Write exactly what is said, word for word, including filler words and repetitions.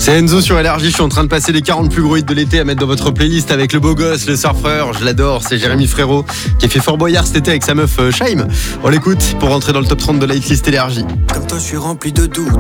C'est Enzo sur Énergie, je suis en train de passer les quarante plus gros hits de l'été à mettre dans votre playlist avec le beau gosse, le surfeur, je l'adore, c'est Jérémy Frérot qui a fait Fort Boyard cet été avec sa meuf Shaim. On l'écoute pour rentrer dans le top trente de la hitlist Énergie. Comme toi je suis rempli de doutes.